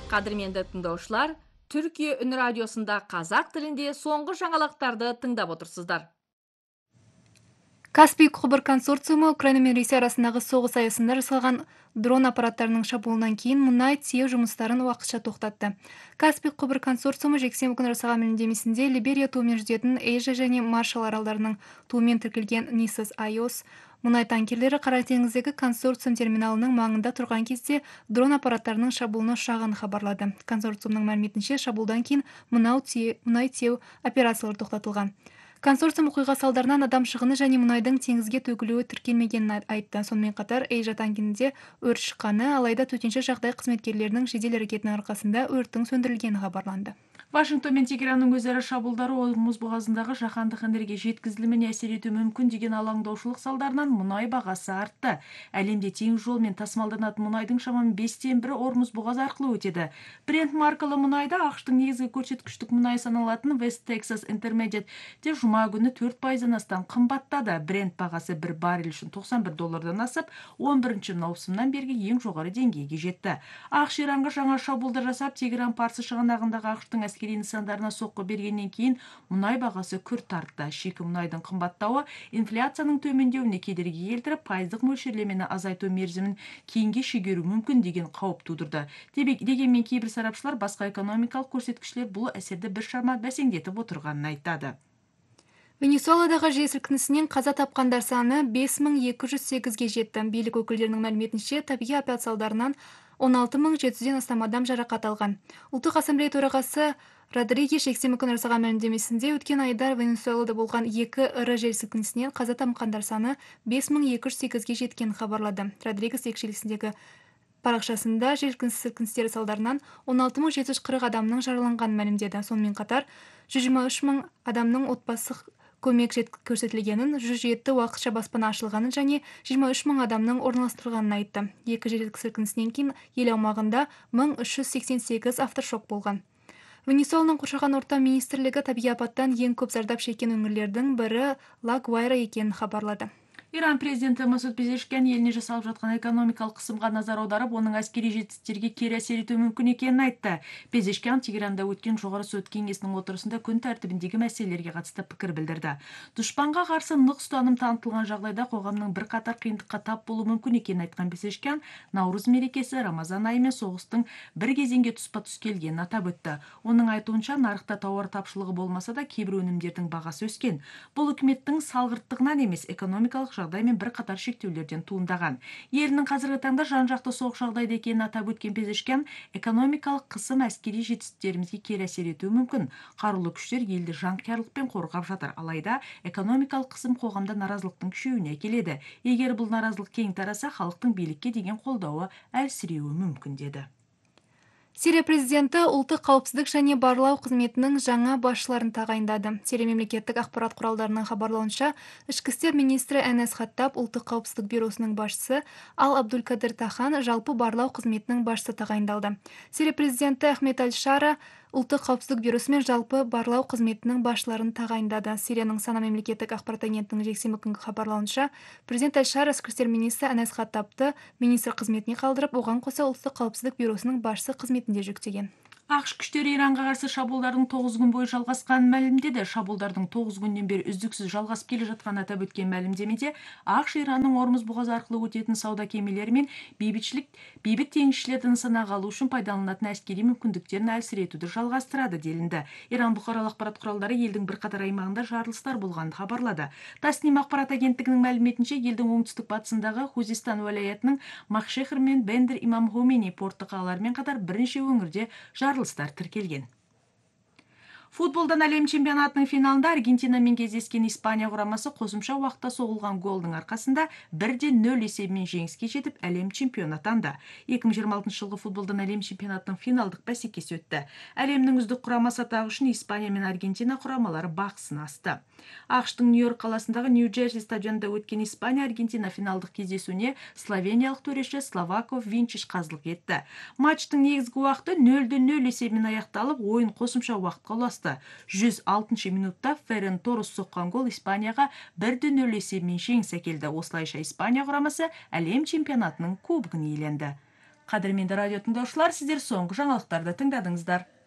Кадырменді тыңдаушылар, Түркия үн радиосында қазақ тілінде соңғы жаңалықтарды тыңдап отырсыздар. Каспий құбыр консорциумы Украина мен Ресей арасындағы соғыс аясында жасалған дрон аппараттарының шабуылынан кейін мұнай тиеу жұмыстарын уақытша тоқтатты. Каспий құбыр консорциумы жексенбі күні жасаған мәлімдемесінде Либерия туымен жүзетін Эйжа және Маршалл аралдарының туымен тіркелген Нисос Айос мұнай танкерлері Қара теңіздегі консорциум терминалының маңында тұрған кезде дрон аппараттарының шабуылына ұшырағанын хабарлады. Консорциумның мәліметінше, шабуылдан кейін мұнай тиеу операциялары тоқтатылған. Консорциум оқиға салдарынан адам шығыны және мұнайдың теңізге төгілуі тіркелмегенін айтты. Сонымен қатар, Эйжа танкерінде өрт шыққаны, алайда төтенше жағдай қызметкерлерінің жедел әрекетінің арқасында өрттің сөндірілгені хабарланды. Вашингтон мен Тегеранның өзара шабуылдары Ормуз бұғазындағы жаһандық энергия жеткізіліміне әсер етуі мүмкін деген алаңдаушылық салдарынан мұнай бағасы артты. Әлемде теңіз жолымен тасымалданатын мұнайдың шамамен 5/1 Ормуз бұғазы арқылы өтеді. Брент маркалы мұнайда ақштың негізгі көрсеткіштік мұнай саналатын West Texas Intermediate де жұма күні 4%-нан астам қымбаттады. Брент бағасы бір баррель үшін $91 асып, 11 маусымнан бергі ең жоғары деңгейге жетті. ақш Иранға жаңа шабуылдар жасап, Тегеран Парсы шығанағындағы ақштың әскери нысандарына соққы бергеннен кейін мұнай бағасы күрт артты. Шикі мұнайдың қымбаттауы инфляцияның төмендеуіне кедергі келтіріп, пайыздық мөлшерлемені азайту мерзімін кейінге шегеру мүмкін деген қауіп тудырды. Дегенмен кейбір сарапшылар басқа экономикалық көрсеткіштер бұл әсерді біршама бәсеңдетіп отырғанын айтады. Венесуэладағы жер сілкінісінен қаза тапқандар саны 5208-ге жетті. Билік өкілдерінің мәліметінше, табиғи апат салдарынан 16700-ден астам адам жарақат алған. Ұлттық ассамблея төрағасы Родригес жексенбі күні жасаған мәлімдемесінде, өткен айда Венесуэлада болған 2 ірі жер сілкінісінен қаза тапқандар саны 5208-ге жеткенін хабарлады. Родригес екшелісіндегі парақшасында жер сілкіністері салдарынан 16740 адамның жараланғанын мәлімдеді. Сонымен қатар 123 000 адамның отбасылық көмек көрсетілгенін, 107 уақытша баспана ашылғанын және 23 000 адамның орналастырылғанын айтты. Екі жер сілкінісінен кейін ел аумағында 1388 авторшок болған. Венесуэланың қоршаған орта министрлігі табиғи апаттан ең көп зардап шеккен өңірлердің бірі Ла-Гуайра екенін хабарлады. Иран президенті Масуд Пезешкян еліне жасалып жатқан экономикалық қысымға назар аударып, оның әскери жетістіктерге кері әсер етуі мүмкін екенін айтты. Пезешкян Тегеранда өткен жоғары сот кеңесінің отырысында күн тәртібіндегі мәселелерге қатысты пікір білдірді. Дұшпанға қарсы нық ұстаным танытылған жағдайда қоғамның бірқатар қиындыққа тап болуы мүмкін екенін айтқан Пезешкян, Наурыз мерекесі Рамазан айы мен соғыстың бір кезеңге тұспа-тұс келгенін атап өтті. Оның айтуынша, нарықта тауар тапшылығы болмаса да, кейбір өнімдердің бағасы өскен. Бұл үкіметтің салғырттығынан емес, экономикалық жағдай мен бірқатар шектеулерден туындаған. Елінің қазіргі таңда жан-жақты соғыс жағдайда екенін атап өткен Пезешкян, экономикалық қысым әскери жетістіктерімізге кері әсер етуі мүмкін. Қарулы күштер елді жанқиярлықпен қорғап жатыр, алайда экономикалық қысым қоғамда наразылықтың күшеюіне әкеледі. Егер бұл наразылық кең тараса, халықтың билікке деген қолдауы әлсіреуі мүмкін, деді. Сирия президенті ұлттық қауіпсіздік және барлау қызметінің жаңа басшыларын тағайындады. Сирия мемлекеттік ақпарат құралдарының хабарлауынша, ішкі істер министрі Энес Хаттаб ұлттық қауіпсіздік бюросының басшысы, ал Абдулкадир Тахан жалпы барлау қызметінің басшысы тағайындалды. Сирия президенті Ахмед Аль-Шара ұлттық қауіпсіздік бюросы мен жалпы барлау қызметінің басшыларын тағайындады. Сирияның Сана мемлекеттік ақпарат агенттігінің жексенбі күнгі хабарлауынша, президент Аль-Шара ішкі істер министрі Энес Хаттабты министр қызметіне қалдырып, оған қоса ұлттық қауіпсіздік бюросының басшысы қызметінде жүктеген. ақш күштері Иранға қарсы шабуылдардың 9 күн бойы жалғасқанын мәлімдеді. Шабуылдардың 9 күннен бері үздіксіз жалғасып келе жатқанын атап өткен мәлімдемеде, ақш Иранның Ормуз бұғазы арқылы өтетін сауда кемелері мен бейбіт теңізшілерді нысанаға алу үшін пайдаланатын әскери мүмкіндіктерін әлсіретуді жалғастырады делінді. Иран бұқаралық ақпарат құралдары елдің бірқатар аймағында жарылыстар болғанын хабарлады. Тасним ақпарат агенттігінің мәліметінше, елдің оңтүстік батысындағы Хузистан уәлаятының Махшехр мен Бендер Имам Хомейни порты қалаларымен қатар бірнеше өңірде жарылыстар тіркелген. Футболдан әлем чемпионатының финалында Аргентинамен кездескен Испания құрамасы қосымша уақытта соғылған голдың арқасында 1-0 есебімен жеңіске жетіп, әлем чемпионы атанды. 2026 жылғы футболдан әлем чемпионатының финалдық бәсекесі өтті. Әлемнің үздік құрамасы атағы үшін Испания мен Аргентина құрамалары бақ сынасты. ақштың Нью-Йорк қаласындағы Нью-Джерси стадионында өткен Испания-Аргентина финалдық кездесуіне словениялық төреші Словаков Винчич қазылық етті. Матчтың негізгі уақыты 0-0 есебімен аяқталып, ойын қосымша уақытқа ұласты. 106 минутта Феррен Торрес соққан гол Испанияға 1-0 есебімен жеңіс әкелді. Осылайша Испания құрамасы әлем чемпионатының кубогын иеленді. Кадырменді радио тыңдаушылар, сіздер соңғы жаңалықтарды тыңдадыңыздар.